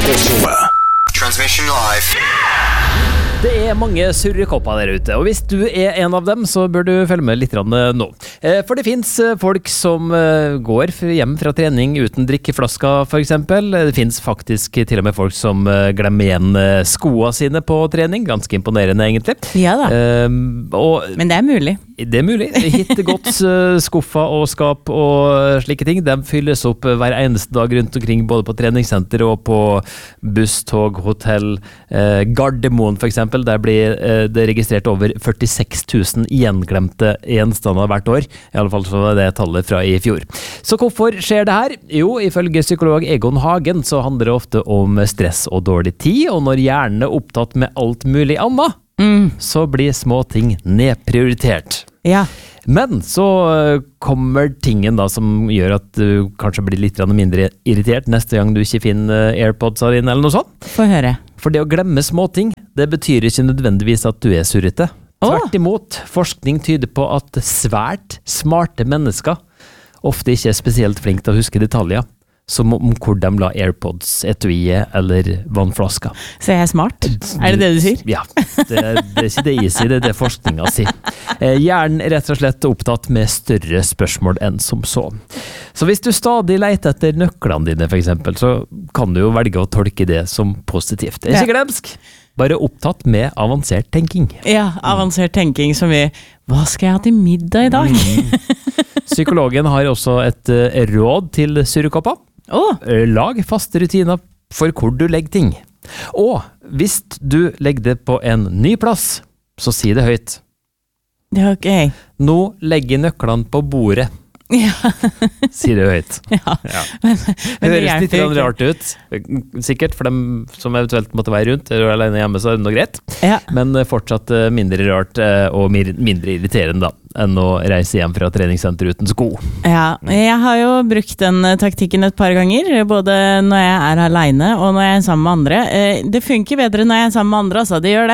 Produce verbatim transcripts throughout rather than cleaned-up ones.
Frokostshowet. Transmission live. Det er mange surrekopper der ute, og hvis du er en av dem, så bør du følge med litt nå. For det finnes folk som går hjem fra trening uten drikkeflasker, for eksempel. Det finnes faktisk til og med folk som glemmer igjen skoene sine på trening. Ganske imponerende, egentlig. Ja da, um, og men det er mulig. Det er mulig. Hittegods, skuffer og skap og slike ting, de fylles opp hver eneste dag rundt omkring, både på treningssenter og på buss, tog, hotell, eh, Gardermoen for eksempel. Der blir eh, det registrert over førtiseks tusen gjenglemte gjenstander hvert år. I alle fall så var det tallet fra i fjor. Så hvorfor skjer det her? Jo, ifølge psykolog Egon Hagen så handler det ofte om stress og dårlig tid, og når hjernen er opptatt med alt mulig annet, mm. så blir små ting nedprioritert. Ja. Men så kommer tingen da som gjør at du kanskje blir litt mindre irritert neste gang du ikke finner AirPods'a dine eller noe sånt. Få høre. For det å glemme små ting, det betyr ikke nødvendigvis at du er surrete. Tvert imot, forskning tyder på at svært smarte mennesker ofte ikke er spesielt flinke til å huske detaljer, som om hvor de la AirPods, etuiet eller vannflasker. Så jeg er smart? Er det det du sier? Ja, det, det er ikke det jeg sier, det er det forskningen sier. Hjernen er rett og slett opptatt med større spørsmål enn som så. Så hvis du stadig leter etter nøklene dine, for eksempel, så kan du jo velge å tolke det som positivt. Det er ikke glemsk, bare opptatt med avansert tenking. Ja, avansert tenking som vi, hva skal jeg ha til middag i dag? Mm. Psykologen har også et råd til surrekopper. Oh. Lag faste rutiner for hvor du legger ting. Og hvis du legger det på en ny plass, så si det høyt. Det er ok. Nå legger nøklene på bordet. Ja. Si det høyt. Ja. Ja. Men, men det høres litt rart ut. Sikkert for dem som eventuelt måtte være rundt, eller alene hjemme, så er det noe greit. Ja. Men fortsatt mindre rart og mindre irriterende da, enn å reise hjem fra treningssenter uten sko. Ja, jeg har jo brukt den taktikken et par ganger, både når jeg er alene og når jeg er sammen med andre. Det funker bedre når jeg er sammen med andre, altså, det gjør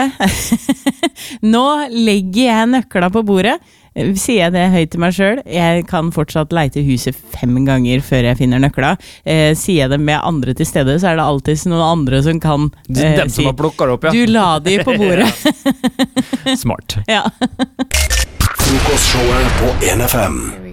det. Nå legger jeg nøkla på bordet. Sier jeg det høyt til meg selv, jeg kan fortsatt leite huset fem ganger før jeg finner nøkla. Eh, sier jeg det med andre til stede, så er det alltid noen andre som kan eh, Dem som si, har plukket opp, ja. Du la de på bordet. Smart. Ja. Frokostshowet på N F M.